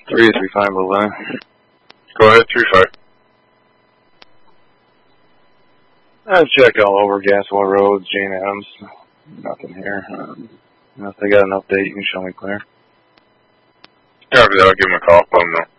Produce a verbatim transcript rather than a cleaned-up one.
Three three five eleven. Go ahead, three five. I've checked all over Gaswell Roads, Jane Adams. Nothing here. Um, if they got an update, you can show me clear. Yeah, I'll give him a call. Let him know.